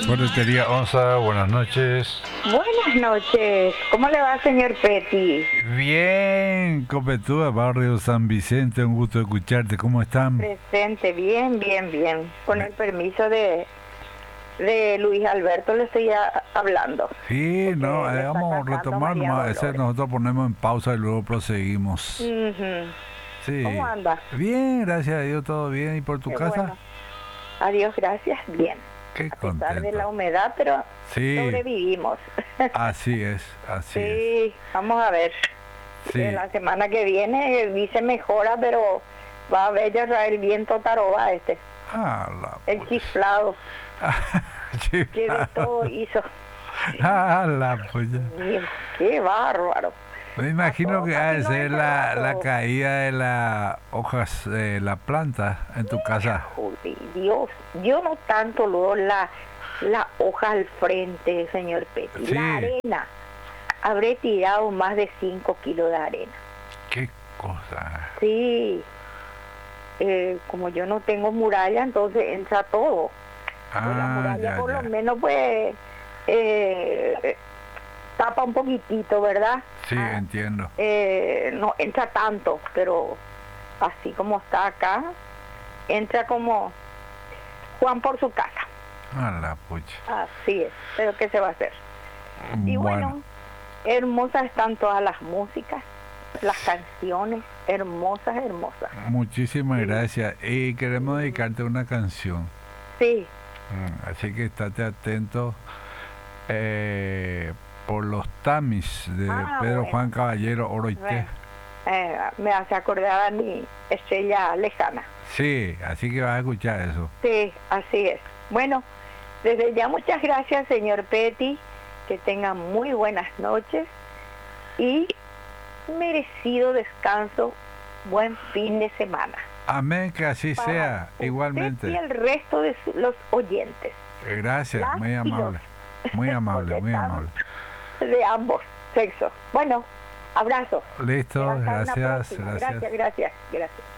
Ferretería Onza, buenas noches. Buenas noches. ¿Cómo le va, señor Petty? Bien, Copetúa, barrio San Vicente, un gusto escucharte. ¿Cómo están? Presente, bien, bien, bien. Con el permiso de Luis Alberto le estoy hablando. Sí, Porque no, le está vamos a cantando retomar María más. Ese Dolores. nosotros ponemos en pausa y luego proseguimos. Ujú. Sí. ¿Cómo anda? Bien, gracias a Dios, todo bien. ¿Y por tu Qué casa? bueno. Adiós, gracias, bien. Qué A pesar de la contento. humedad, pero Sí, sobrevivimos. así es, así es. Sí, vamos a ver. Sí. La semana que viene dice mejora, pero va a haber ya el viento taroba Ah, el la chiflado, que de polla. todo hizo. Ah, la polla. Mío, qué bárbaro. Me imagino que ha de Casi no ser entra la rato. caída de las hojas de la planta en tu casa. Joder, Dios, yo no tanto luego la hoja al frente, señor Petty, Sí. la arena. Habré tirado más de 5 kilos de arena. Qué cosa. Sí, como yo no tengo muralla, entonces entra todo. Pues la Ah, muralla ya, por lo ya. menos pues tapa un poquitito, ¿verdad? Sí, entiendo. No entra tanto, pero así como está acá, entra como Juan por su casa. Ah, la pucha. Así es, pero ¿qué se va a hacer? Y bueno, hermosas están todas las músicas, las canciones, hermosas, hermosas. Muchísimas Sí. gracias. Y queremos dedicarte una canción. Sí, Así que estate atento por los Tamis de Pedro bueno. Juan Caballero Oroité. Bueno, me hace acordar a mi estrella lejana. Sí, así que vas a escuchar eso. Sí, así es. Bueno, desde ya muchas gracias, señor Petty, que tenga muy buenas noches y merecido descanso, buen fin de semana. Amén, que así Para sea, usted igualmente. y el resto de los oyentes. Gracias, Las muy y los. amable. Muy amable, Porque muy están amable. de ambos sexos. Bueno, abrazo. Listo, Hasta una gracias, próxima. gracias. Gracias.